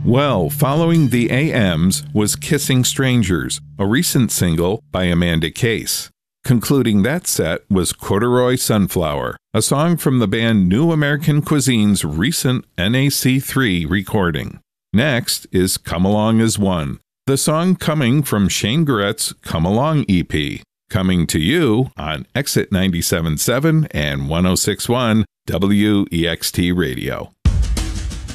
Well, following the AMs was Kissing Strangers, a recent single by Amanda Case. Concluding that set was Corduroy Sunflower, a song from the band New American Cuisine's recent NAC3 recording. Next is Come Along as One, the song coming from Shane Goret's Come Along EP, coming to you on Exit 97.7 and 106.1 WEXT Radio.